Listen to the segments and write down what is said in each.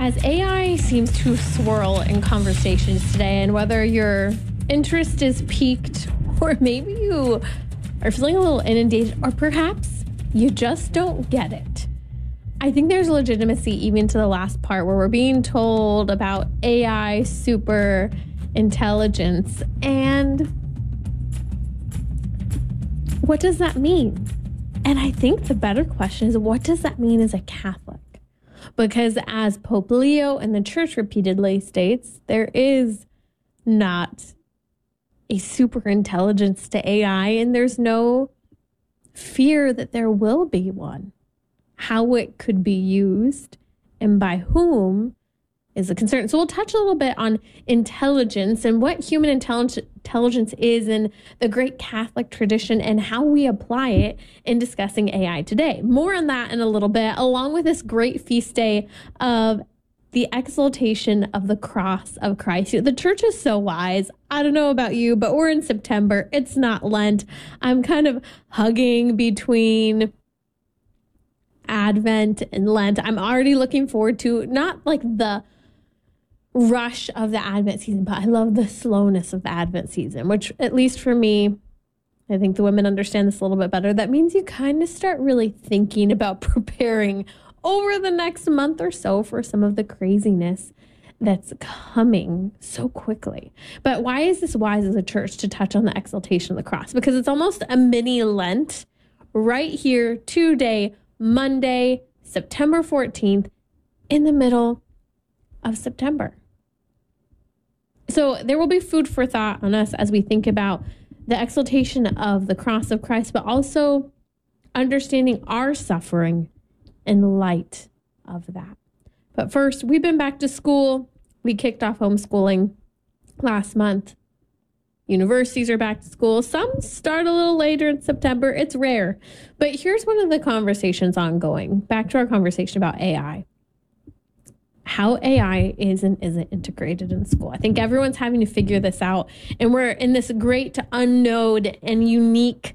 As AI seems to swirl in conversations today, and whether your interest is piqued or maybe you are feeling a little inundated, or perhaps you just don't get it, I think there's legitimacy even to the last part where we're being told about AI super intelligence. And what does that mean? And I think the better question is, what does that mean as a Catholic? Because as Pope Leo and the church repeatedly states, there is not a super intelligence to AI, and there's no fear that there will be one. How it could be used and by whom is a concern. So we'll touch a little bit on intelligence and what human intelligence is in the great Catholic tradition and how we apply it in discussing AI today. More on that in a little bit, along with this great feast day of the exaltation of the cross of Christ. The church is so wise. I don't know about you, but we're in September. It's not Lent. I'm kind of hugging between Advent and Lent. I'm already looking forward to not like the rush of the Advent season, but I love the slowness of the Advent season, which at least for me, I think the women understand this a little bit better. That means you kind of start really thinking about preparing over the next month or so for some of the craziness that's coming so quickly. But why is this wise as a church to touch on the exaltation of the cross? Because it's almost a mini Lent right here today, Monday, September 14th, in the middle of September. So there will be food for thought on us as we think about the exaltation of the cross of Christ, but also understanding our suffering in light of that. But first, we've been back to school. We kicked off homeschooling last month. Universities are back to school. Some start a little later in September. It's rare. But here's one of the conversations ongoing. Back to our conversation about AI. How AI is and isn't integrated in school. I think everyone's having to figure this out. And we're in this great unknown and unique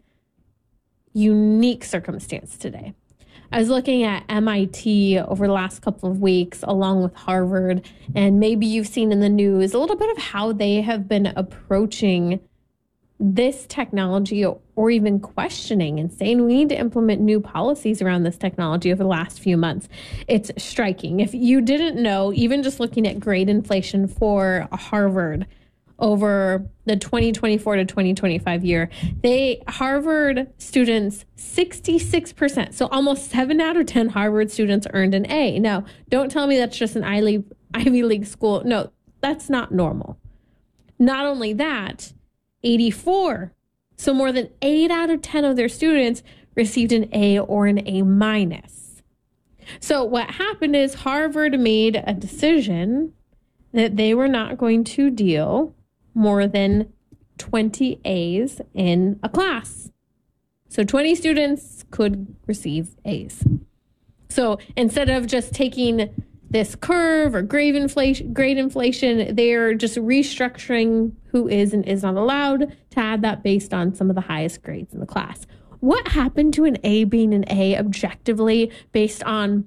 circumstance today. I was looking at MIT over the last couple of weeks, along with Harvard, and maybe you've seen in the news a little bit of how they have been approaching this technology or even questioning and saying we need to implement new policies around this technology over the last few months. It's striking. If you didn't know, even just looking at grade inflation for Harvard over the 2024 to 2025 year, Harvard students, 66%, so almost 7 out of 10 Harvard students earned an A. Now, don't tell me that's just an Ivy League school. No, that's not normal. Not only that, 84, so more than 8 out of 10 of their students received an A or an A minus. So what happened is Harvard made a decision that they were not going to deal more than 20 A's in a class. So 20 students could receive A's. So instead of just taking this curve or grade inflation, they're just restructuring who is and is not allowed to add that based on some of the highest grades in the class. What happened to an A being an A objectively based on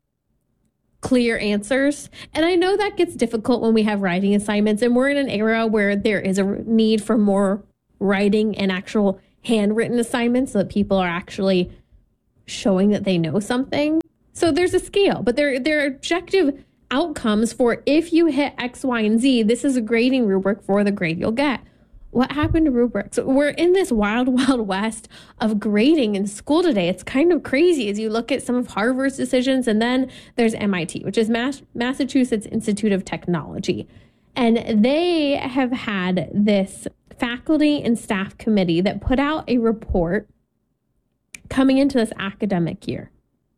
clear answers? And I know that gets difficult when we have writing assignments, and we're in an era where there is a need for more writing and actual handwritten assignments so that people are actually showing that they know something. So there's a scale, but there are objective outcomes for if you hit X, Y, and Z, this is a grading rubric for the grade you'll get. What happened to rubrics? We're in this wild, wild west of grading in school today. It's kind of crazy as you look at some of Harvard's decisions, and then there's MIT, which is Massachusetts Institute of Technology. And they have had this faculty and staff committee that put out a report coming into this academic year.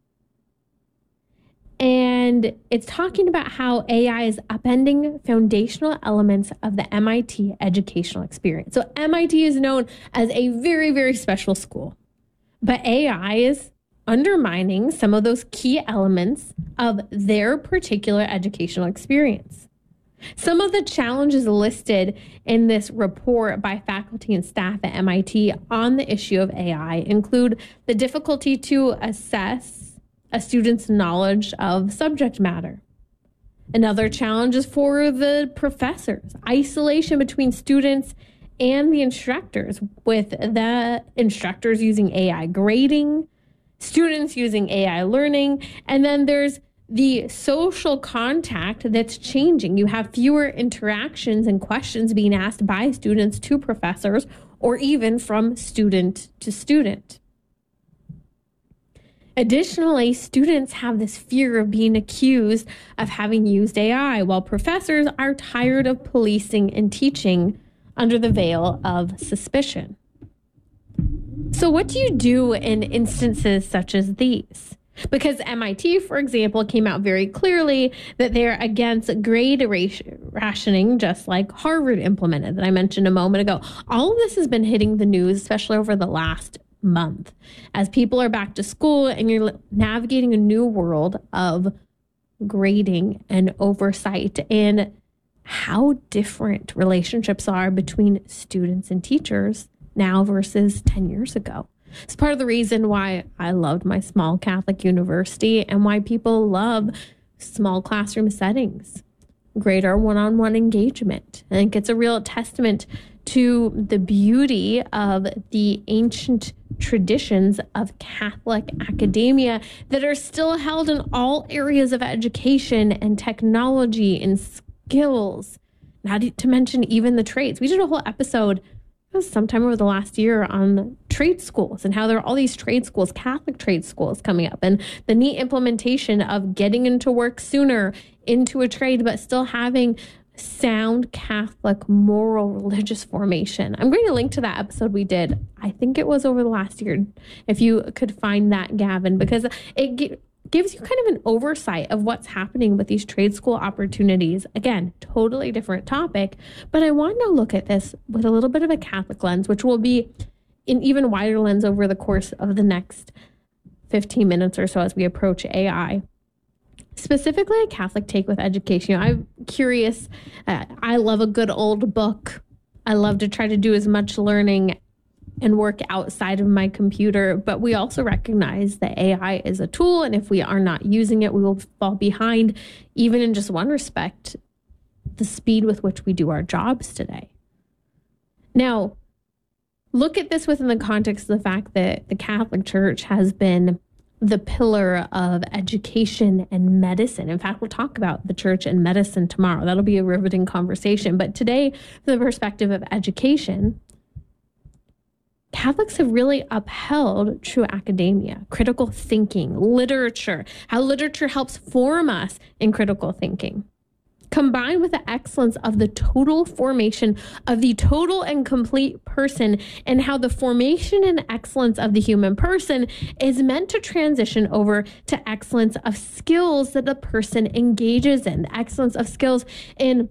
And it's talking about how AI is upending foundational elements of the MIT educational experience. So MIT is known as a very, very special school, but AI is undermining some of those key elements of their particular educational experience. Some of the challenges listed in this report by faculty and staff at MIT on the issue of AI include the difficulty to assess a student's knowledge of subject matter, Another challenge is for the professors, isolation between students and the instructors, with the instructors using AI grading, students using AI learning, and then there's the social contact that's changing. You have fewer interactions and questions being asked by students to professors, or even from student to student. Additionally, students have this fear of being accused of having used AI, while professors are tired of policing and teaching under the veil of suspicion. So what do you do in instances such as these? Because MIT, for example, came out very clearly that they're against grade rationing, just like Harvard implemented, that I mentioned a moment ago. All of this has been hitting the news, especially over the last month, as people are back to school and you're navigating a new world of grading and oversight, and how different relationships are between students and teachers now versus 10 years ago. It's part of the reason why I loved my small Catholic university and why people love small classroom settings, greater one-on-one engagement. I think it's a real testament to the beauty of the ancient traditions of Catholic academia that are still held in all areas of education and technology and skills, not to mention even the trades. We did a whole episode sometime over the last year on trade schools and how there are all these trade schools, Catholic trade schools coming up, and the neat implementation of getting into work sooner into a trade, but still having sound Catholic moral religious formation. I'm going to link to that episode we did. I think it was over the last year, if you could find that, Gavin, because it gives you kind of an oversight of what's happening with these trade school opportunities. Again, totally different topic, but I want to look at this with a little bit of a Catholic lens, which will be an even wider lens over the course of the next 15 minutes or so as we approach AI. Specifically, a Catholic take with education. I'm curious. I love a good old book. I love to try to do as much learning and work outside of my computer, but we also recognize that AI is a tool, and if we are not using it, we will fall behind, even in just one respect, the speed with which we do our jobs today. Now, look at this within the context of the fact that the Catholic Church has been the pillar of education and medicine. In fact, we'll talk about the church and medicine tomorrow. That'll be a riveting conversation. But today, from the perspective of education, Catholics have really upheld true academia, critical thinking, literature, how literature helps form us in critical thinking, combined with the excellence of the total formation of the total and complete person, and how the formation and excellence of the human person is meant to transition over to excellence of skills that the person engages in, the excellence of skills in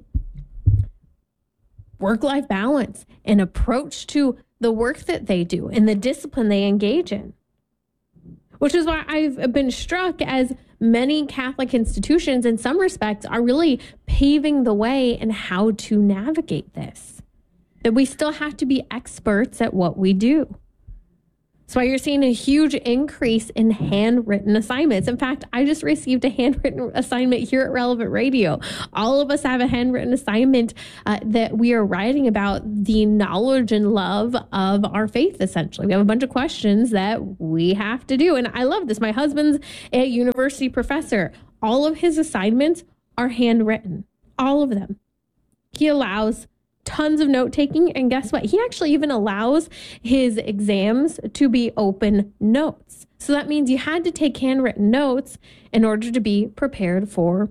work-life balance, an approach to the work that they do and the discipline they engage in. Which is why I've been struck as many Catholic institutions in some respects are really paving the way in how to navigate this. That we still have to be experts at what we do. That's why you're seeing a huge increase in handwritten assignments. In fact, I just received a handwritten assignment here at Relevant Radio. All of us have a handwritten assignment that we are writing about the knowledge and love of our faith, essentially. We have a bunch of questions that we have to do. And I love this. My husband's a university professor. All of his assignments are handwritten. All of them. He allows tons of note taking, and guess what? He actually even allows his exams to be open notes. So that means you had to take handwritten notes in order to be prepared for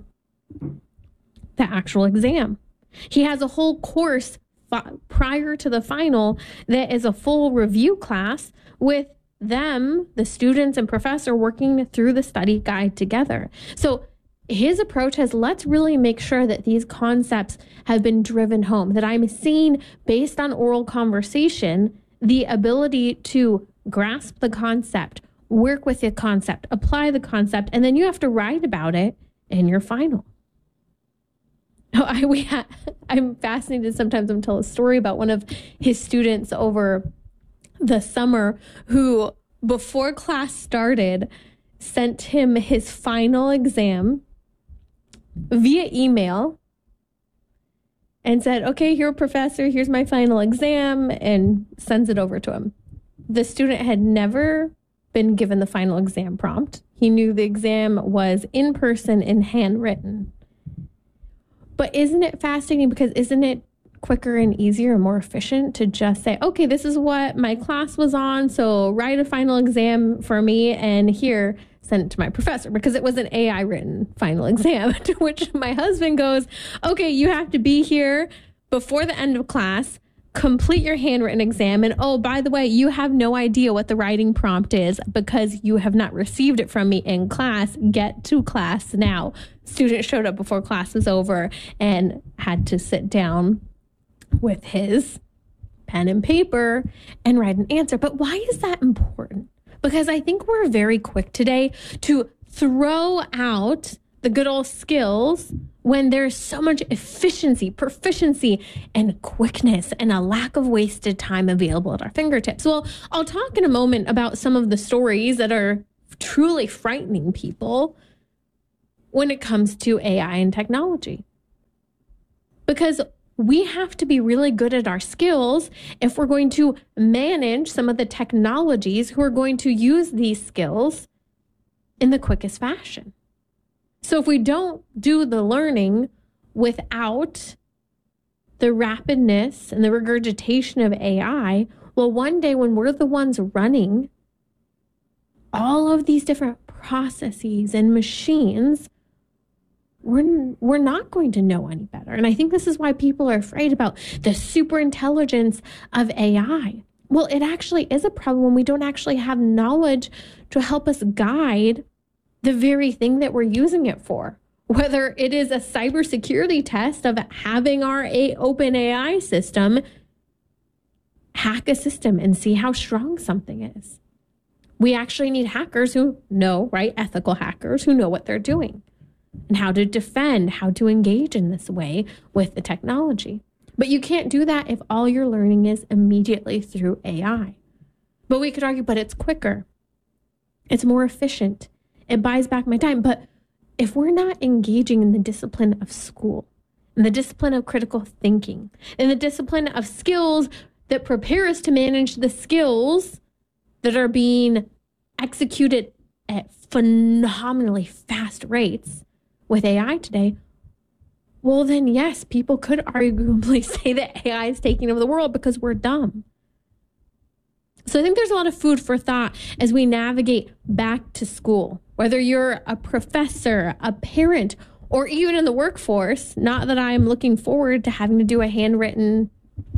the actual exam. He has a whole course prior to the final that is a full review class with them, the students and professor, working through the study guide together. So his approach has, let's really make sure that these concepts have been driven home, that I'm seeing, based on oral conversation, the ability to grasp the concept, work with the concept, apply the concept, and then you have to write about it in your final. I'm fascinated. Sometimes I'm telling a story about one of his students over the summer who, before class started, sent him his final exam via email and said, okay, here, professor, here's my final exam, and sends it over to him. The student had never been given the final exam prompt. He knew the exam was in person and handwritten. But isn't it fascinating? Because isn't it quicker and easier and more efficient to just say, okay, this is what my class was on, so write a final exam for me and here, send it to my professor, because it was an AI written final exam. To which my husband goes, okay, you have to be here before the end of class, complete your handwritten exam, and oh, by the way, you have no idea what the writing prompt is because you have not received it from me in class. Get to class now. Student showed up before class was over and had to sit down with his pen and paper and write an answer. But why is that important? Because I think we're very quick today to throw out the good old skills when there's so much efficiency, proficiency, and quickness and a lack of wasted time available at our fingertips. Well, I'll talk in a moment about some of the stories that are truly frightening people when it comes to AI and technology. Because we have to be really good at our skills if we're going to manage some of the technologies who are going to use these skills in the quickest fashion. So if we don't do the learning without the rapidness and the regurgitation of AI, well, one day when we're the ones running all of these different processes and machines, we're not going to know any better. And I think this is why people are afraid about the super intelligence of AI. Well, it actually is a problem when we don't actually have knowledge to help us guide the very thing that we're using it for. Whether it is a cybersecurity test of having our open AI system hack a system and see how strong something is. We actually need hackers who know, right? Ethical hackers who know what they're doing and how to defend, how to engage in this way with the technology. But you can't do that if all you're learning is immediately through AI. But we could argue, but it's quicker. It's more efficient. It buys back my time. But if we're not engaging in the discipline of school, in the discipline of critical thinking, in the discipline of skills that prepare us to manage the skills that are being executed at phenomenally fast rates with AI today, well, then yes, people could arguably say that AI is taking over the world because we're dumb. So I think there's a lot of food for thought as we navigate back to school, whether you're a professor, a parent, or even in the workforce. Not that I'm looking forward to having to do a handwritten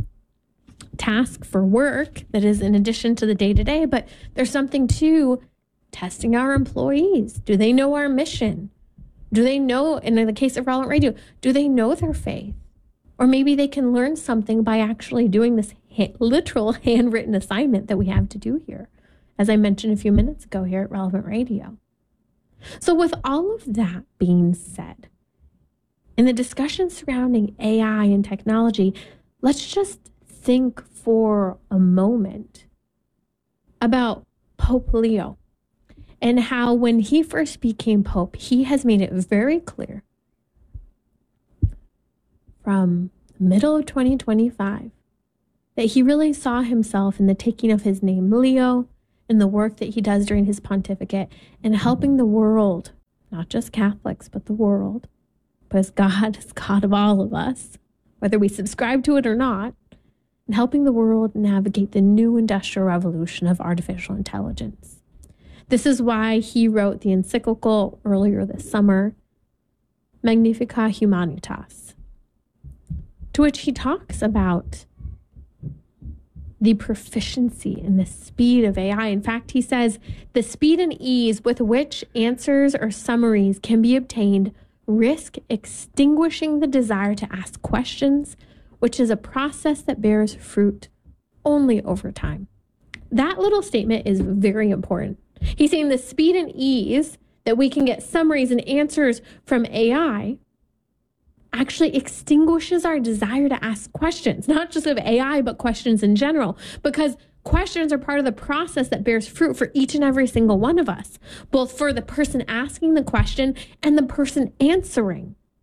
task for work that is in addition to the day-to-day, but there's something to testing our employees. Do they know our mission? Do they know, and in the case of Relevant Radio, do they know their faith? Or maybe they can learn something by actually doing this literal handwritten assignment that we have to do here, as I mentioned a few minutes ago here at Relevant Radio. So with all of that being said, in the discussion surrounding AI and technology, let's just think for a moment about Pope Leo and how when he first became Pope, he has made it very clear from the middle of 2025 that he really saw himself in the taking of his name Leo and the work that he does during his pontificate and helping the world, not just Catholics, but the world, because God is God of all of us, whether we subscribe to it or not, and helping the world navigate the new industrial revolution of artificial intelligence. This is why he wrote the encyclical earlier this summer, Magnificat Humanitas, to which he talks about the proficiency and the speed of AI. In fact, he says, the speed and ease with which answers or summaries can be obtained risk extinguishing the desire to ask questions, which is a process that bears fruit only over time. That little statement is very important. He's saying the speed and ease that we can get summaries and answers from AI actually extinguishes our desire to ask questions, not just of AI, but questions in general, because questions are part of the process that bears fruit for each and every single one of us, both for the person asking the question and the person answering.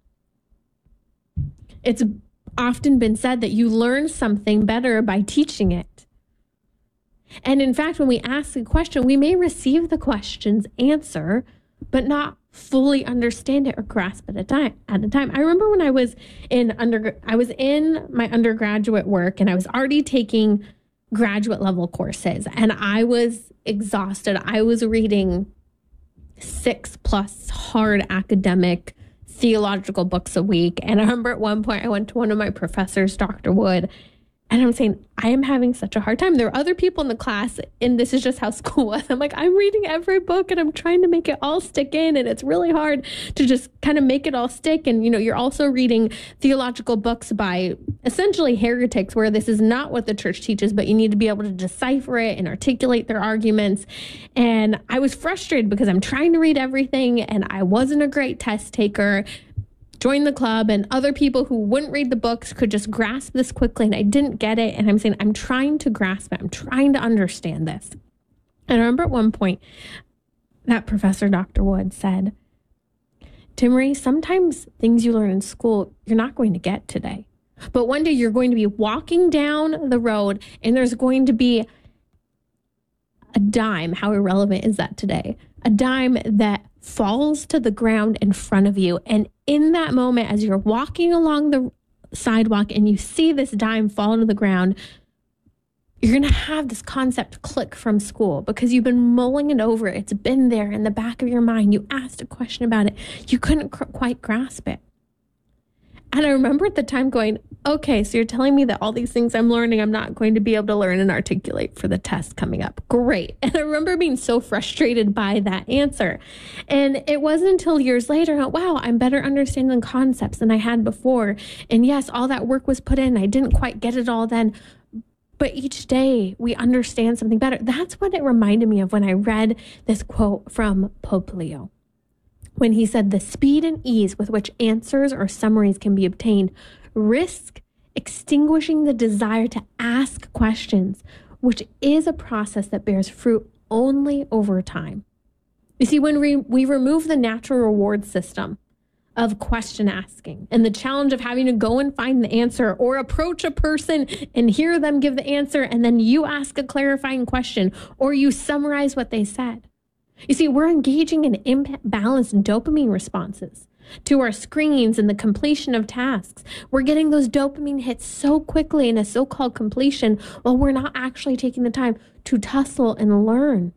It's often been said that you learn something better by teaching it. And in fact, when we ask a question, we may receive the question's answer, but not fully understand it or grasp it at a time. I remember when I was in my undergraduate work, and I was already taking graduate level courses, and I was exhausted. I was reading 6+ hard academic theological books a week. And I remember at one point I went to one of my professors, Dr. Wood, and I'm saying, I am having such a hard time. There are other people in the class, and this is just how school was. I'm like, I'm reading every book and I'm trying to make it all stick in. And it's really hard to just kind of make it all stick. And, you're also reading theological books by essentially heretics, where this is not what the church teaches, but you need to be able to decipher it and articulate their arguments. And I was frustrated because I'm trying to read everything and I wasn't a great test taker. Joined the club, and other people who wouldn't read the books could just grasp this quickly, and I didn't get it. And I'm saying, I'm trying to grasp it. I'm trying to understand this. And I remember at one point that Professor Dr. Wood said, Timmerie, sometimes things you learn in school, you're not going to get today. But one day you're going to be walking down the road and there's going to be a dime. How irrelevant is that today? A dime that falls to the ground in front of you. And in that moment, as you're walking along the sidewalk and you see this dime fall to the ground, you're going to have this concept click from school because you've been mulling it over. It's been there in the back of your mind. You asked a question about it. You couldn't quite grasp it. And I remember at the time going, okay, so you're telling me that all these things I'm learning, I'm not going to be able to learn and articulate for the test coming up. Great. And I remember being so frustrated by that answer. And it wasn't until years later, wow, I'm better understanding the concepts than I had before. And yes, all that work was put in. I didn't quite get it all then. But each day we understand something better. That's what it reminded me of when I read this quote from Pope Leo, when he said, the speed and ease with which answers or summaries can be obtained risk extinguishing the desire to ask questions, which is a process that bears fruit only over time. You see, when we remove the natural reward system of question asking and the challenge of having to go and find the answer or approach a person and hear them give the answer, and then you ask a clarifying question or you summarize what they said. You see, we're engaging in imbalanced dopamine responses to our screens and the completion of tasks. We're getting those dopamine hits so quickly in a so-called completion while we're not actually taking the time to tussle and learn.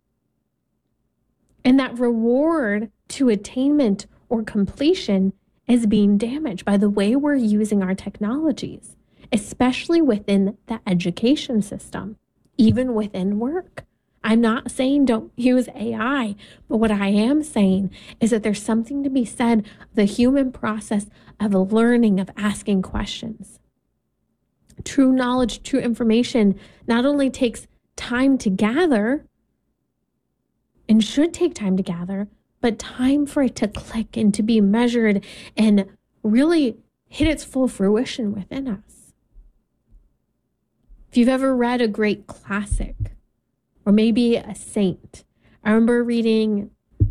And that reward to attainment or completion is being damaged by the way we're using our technologies, especially within the education system, even within work. I'm not saying don't use AI, but what I am saying is that there's something to be said of the human process of learning, of asking questions. True knowledge, true information not only takes time to gather and should take time to gather, but time for it to click and to be measured and really hit its full fruition within us. If you've ever read a great classic, or maybe a saint. I remember reading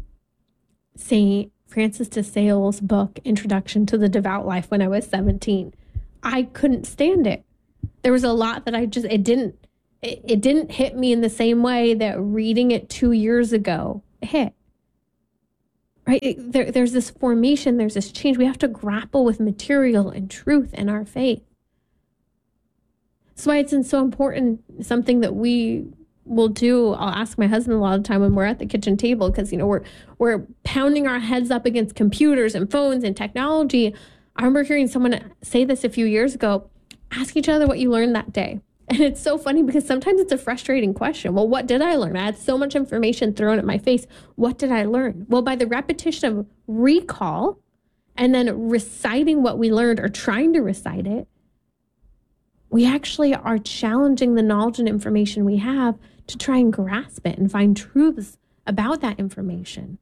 St. Francis de Sales' book, Introduction to the Devout Life, when I was 17. I couldn't stand it. There was a lot that it didn't hit me in the same way that reading it 2 years ago hit. Right? There's this formation, there's this change. We have to grapple with material and truth in our faith. That's why it's so important, something that we will do. I'll ask my husband a lot of the time when we're at the kitchen table, because we're pounding our heads up against computers and phones and technology. I remember hearing someone say this a few years ago: ask each other what you learned that day. And it's so funny because sometimes it's a frustrating question. Well, what did I learn? I had so much information thrown at my face. What did I learn? Well, by the repetition of recall and then reciting what we learned or trying to recite it, we actually are challenging the knowledge and information we have to try and grasp it and find truths about that information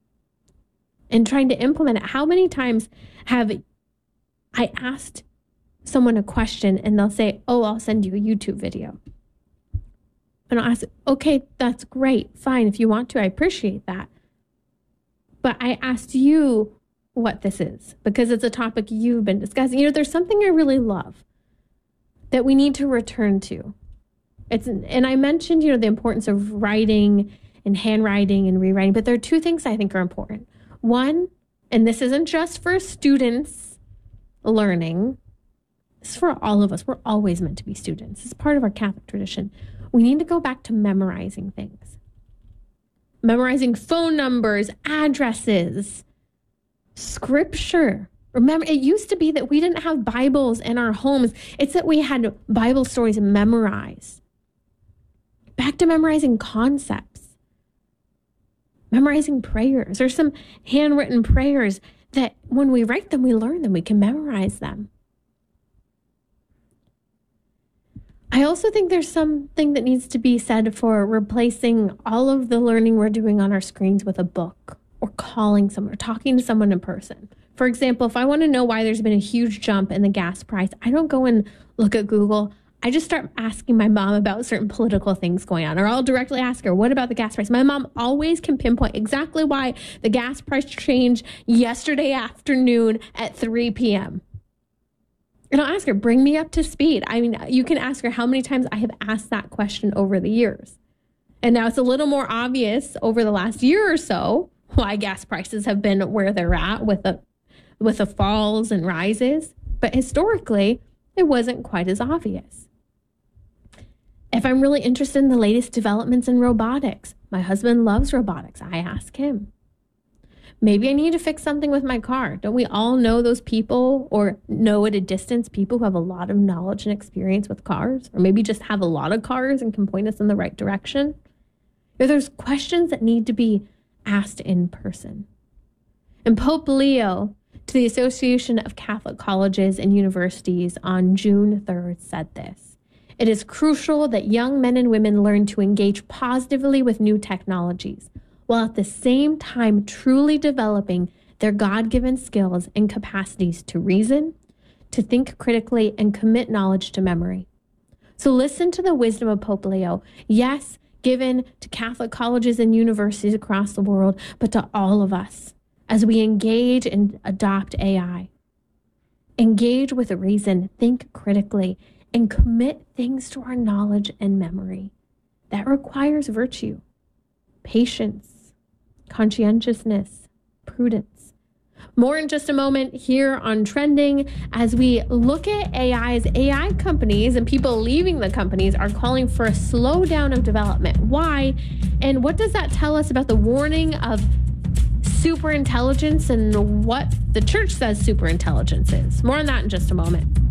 and trying to implement it. How many times have I asked someone a question and they'll say, oh, I'll send you a YouTube video. And I'll ask, okay, that's great. Fine. If you want to, I appreciate that. But I asked you, what this is because it's a topic you've been discussing. There's something I really love that we need to return to. And I mentioned, the importance of writing and handwriting and rewriting, but there are two things I think are important. One, and this isn't just for students learning, it's for all of us. We're always meant to be students. It's part of our Catholic tradition. We need to go back to memorizing things. Memorizing phone numbers, addresses, scripture. Remember, it used to be that we didn't have Bibles in our homes. It's that we had Bible stories memorized. Back to memorizing concepts. Memorizing prayers. There's some handwritten prayers that when we write them, we learn them. We can memorize them. I also think there's something that needs to be said for replacing all of the learning we're doing on our screens with a book or calling someone or talking to someone in person. For example, if I want to know why there's been a huge jump in the gas price, I don't go and look at Google. I just start asking my mom about certain political things going on, or I'll directly ask her, what about the gas price? My mom always can pinpoint exactly why the gas price changed yesterday afternoon at 3 p.m. And I'll ask her, bring me up to speed. I mean, you can ask her how many times I have asked that question over the years. And now it's a little more obvious over the last year or so why gas prices have been where they're at with the falls and rises. But historically, it wasn't quite as obvious. If I'm really interested in the latest developments in robotics, my husband loves robotics. I ask him. Maybe I need to fix something with my car. Don't we all know those people or know at a distance people who have a lot of knowledge and experience with cars? Or maybe just have a lot of cars and can point us in the right direction? There's questions that need to be asked in person. And Pope Leo, to the Association of Catholic Colleges and Universities on June 3rd, said this: "It is crucial that young men and women learn to engage positively with new technologies, while at the same time truly developing their God-given skills and capacities to reason, to think critically, and commit knowledge to memory." So listen to the wisdom of Pope Leo. Yes, given to Catholic colleges and universities across the world, but to all of us as we engage and adopt AI. Engage with reason, think critically, and commit things to our knowledge and memory. That requires virtue, patience, conscientiousness, prudence. More in just a moment here on Trending as we look at AI companies and people leaving the companies are calling for a slowdown of development. Why? And what does that tell us about the warning of superintelligence and what the church says superintelligence is? More on that in just a moment.